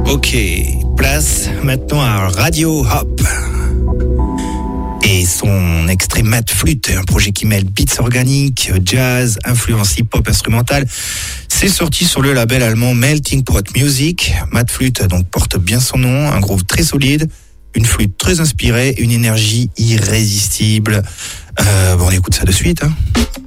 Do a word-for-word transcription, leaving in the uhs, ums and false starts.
Ok, place maintenant à Radio Hop. Et son extrait Mad Flute, un projet qui mêle beats organiques, jazz, influence hip-hop instrumentale. C'est sorti sur le label allemand Melting Pot Music. Mad Flute donc porte bien son nom, un groove très solide, une flûte très inspirée, une énergie irrésistible. Euh, bon, on écoute ça de suite, hein.